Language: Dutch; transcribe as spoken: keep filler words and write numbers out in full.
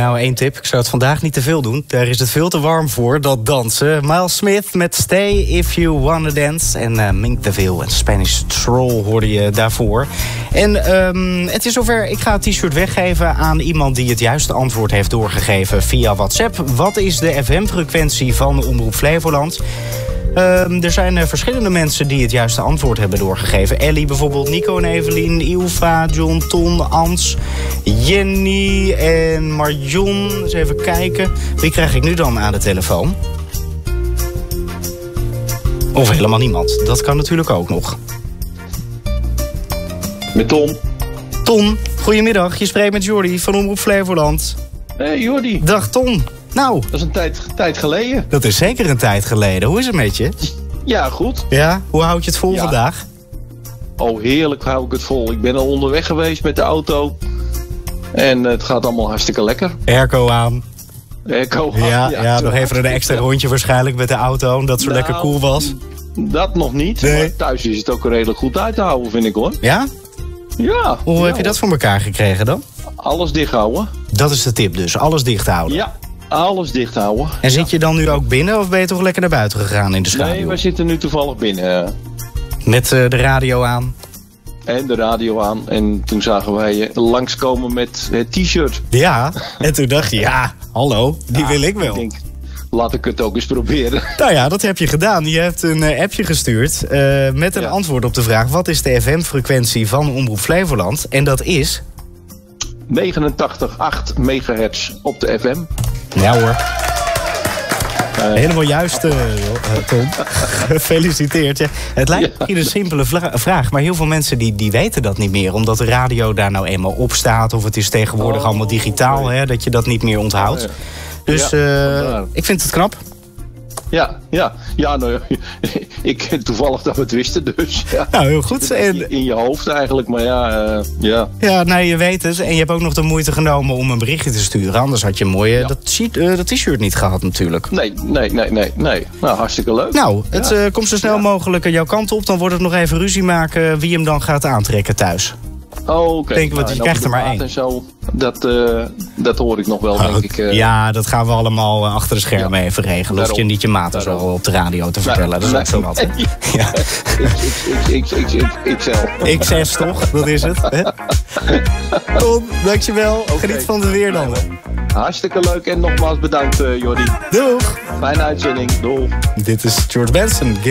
Nou, één tip. Ik zou het vandaag niet te veel doen. Daar is het veel te warm voor, dat dansen. Miles Smith met Stay If You Wanna Dance. En uh, Mink DeVille en Spanish Stroll hoorde je daarvoor. En um, het is zover. Ik ga het t-shirt weggeven aan iemand die het juiste antwoord heeft doorgegeven via WhatsApp. Wat is de F M-frequentie van Omroep Flevoland? Uh, er zijn uh, verschillende mensen die het juiste antwoord hebben doorgegeven. Ellie bijvoorbeeld, Nico en Evelien, Ilva, John, Ton, Ans, Jenny en Marion. Eens even kijken. Wie krijg ik nu dan aan de telefoon? Of helemaal niemand. Dat kan natuurlijk ook nog. Met Ton. Ton, goedemiddag. Je spreekt met Jordi van Omroep Flevoland. Hé hey, Jordi. Dag Ton. Nou. Dat is een tijd, tijd geleden. Dat is zeker een tijd geleden. Hoe is het met je? Ja, goed. Ja? Hoe houd je het vol ja. vandaag? Oh, heerlijk hou ik het vol. Ik ben al onderweg geweest met de auto. En het gaat allemaal hartstikke lekker. Airco aan. Airco aan. Ja, ja, ja nog even een extra rondje waarschijnlijk met de auto. Omdat het zo nou, lekker koel was. Dat nog niet. Nee. Maar thuis is het ook redelijk goed uit te houden, vind ik hoor. Ja? Ja. Hoe ja, heb je dat voor elkaar gekregen dan? Alles dicht houden. Dat is de tip dus. Alles dicht houden. Ja. Alles dicht houden. En zit je dan nu ook binnen of ben je toch lekker naar buiten gegaan in de schaduw? Nee, we zitten nu toevallig binnen. Met uh, de radio aan. En de radio aan. En toen zagen wij je langskomen met het t-shirt. Ja, en toen dacht je, ja, hallo, die ja, wil ik wel. Ik denk, laat ik het ook eens proberen. Nou ja, dat heb je gedaan. Je hebt een uh, appje gestuurd uh, met een ja. antwoord op de vraag... wat is de F M-frequentie van Omroep Flevoland? En dat is... negenentachtig komma acht megahertz op de F M. Ja hoor. Uh, Helemaal juist, uh, Tom. Gefeliciteerd. Ja, het lijkt ja. een simpele vla- vraag, maar heel veel mensen die, die weten dat niet meer. Omdat de radio daar nou eenmaal op staat. Of het is tegenwoordig oh, allemaal digitaal, hè, dat je dat niet meer onthoudt. Oh, ja. Dus ja, uh, ik vind het knap. Ja, ja, ja, nou, ik toevallig dat we het wisten, dus ja. Nou, heel goed. En... in je hoofd eigenlijk, maar ja, uh, ja. Ja, nee, je weet het. En je hebt ook nog de moeite genomen om een berichtje te sturen. Anders had je mooi ja. dat, uh, dat t-shirt niet gehad natuurlijk. Nee, nee, nee, nee, nee. Nou, hartstikke leuk. Nou, het ja. uh, komt zo snel ja. mogelijk jouw kant op. Dan wordt het nog even ruzie maken wie hem dan gaat aantrekken thuis. Oh, oké. Okay. Denk, want nou, je krijgt er maar één. En zo, dat, uh, dat hoor ik nog wel, oh, denk ik. Uh... Ja, dat gaan we allemaal uh, achter de schermen ja. even regelen. Daarom. Of je niet je maten zo op de radio te vertellen. Nee, dat is ook zo wat. Ja. Ik zelf. X zes toch? Dat is het. Hè? Tom, dankjewel. Okay. Geniet van het weer dan. Hartstikke leuk en nogmaals bedankt, uh, Jordi. Doeg. Fijne uitzending. Doeg. Dit is George Benson.